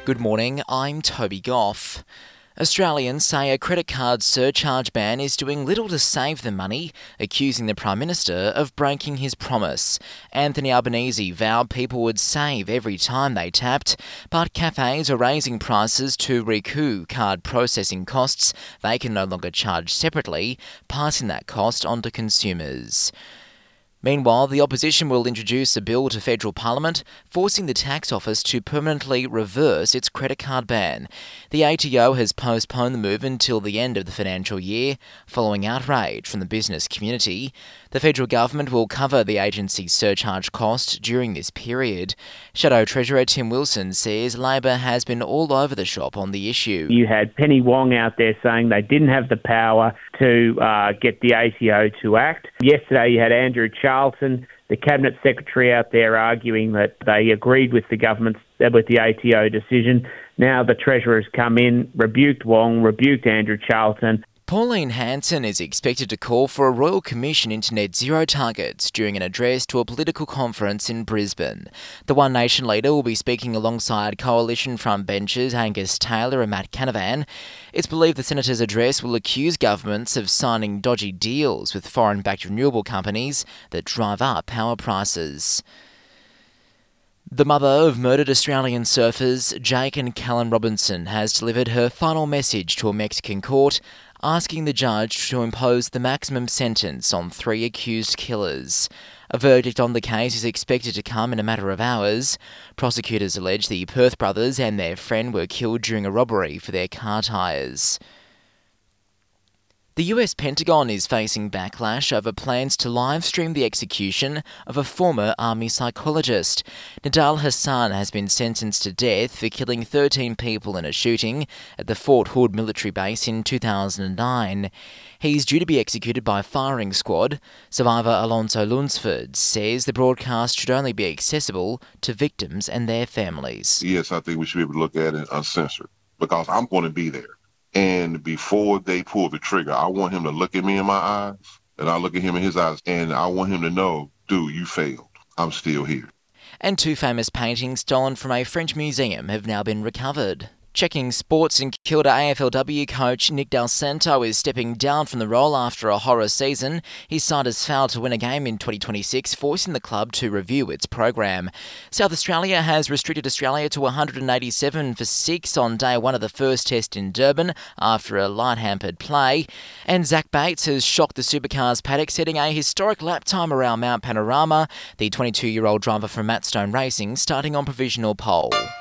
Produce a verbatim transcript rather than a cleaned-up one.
Good morning, I'm Toby Goff. Australians say a credit card surcharge ban is doing little to save the money, accusing the Prime Minister of breaking his promise. Anthony Albanese vowed people would save every time they tapped, but cafes are raising prices to recoup card processing costs they can no longer charge separately, passing that cost on to consumers. Meanwhile, the opposition will introduce a bill to federal parliament forcing the tax office to permanently reverse its credit card ban. The A T O has postponed the move until the end of the financial year, following outrage from the business community. The federal government will cover the agency's surcharge cost during this period. Shadow Treasurer Tim Wilson says Labor has been all over the shop on the issue. You had Penny Wong out there saying they didn't have the power to uh, get the A T O to act. Yesterday you had Andrew Charlton, the Cabinet Secretary, out there arguing that they agreed with the government's, uh, with the A T O decision. Now the Treasurer's come in, rebuked Wong, rebuked Andrew Charlton. Pauline Hanson is expected to call for a Royal Commission into net zero targets during an address to a political conference in Brisbane. The One Nation leader will be speaking alongside coalition frontbenchers Angus Taylor and Matt Canavan. It's believed the Senator's address will accuse governments of signing dodgy deals with foreign-backed renewable companies that drive up power prices. The mother of murdered Australian surfers Jake and Callan Robinson has delivered her final message to a Mexican court, asking the judge to impose the maximum sentence on three accused killers. A verdict on the case is expected to come in a matter of hours. Prosecutors allege the Perth brothers and their friend were killed during a robbery for their car tyres. The U S Pentagon is facing backlash over plans to live-stream the execution of a former army psychologist. Nidal Hassan has been sentenced to death for killing thirteen people in a shooting at the Fort Hood military base in two thousand nine. He's due to be executed by firing squad. Survivor Alonso Lunsford says the broadcast should only be accessible to victims and their families. Yes, I think we should be able to look at it uncensored, because I'm going to be there. And before they pull the trigger, I want him to look at me in my eyes, and I look at him in his eyes, and I want him to know, dude, you failed. I'm still here. And two famous paintings stolen from a French museum have now been recovered. Checking sports, in Kilda, A F L W coach Nick Del Santo is stepping down from the role after a horror season. His side has failed to win a game in twenty twenty-six, forcing the club to review its program. South Australia has restricted Australia to one hundred eighty-seven for six on day one of the first test in Durban after a light-hampered play. And Zach Bates has shocked the supercars paddock, setting a historic lap time around Mount Panorama. The twenty-two-year-old driver from Matt Stone Racing starting on provisional pole.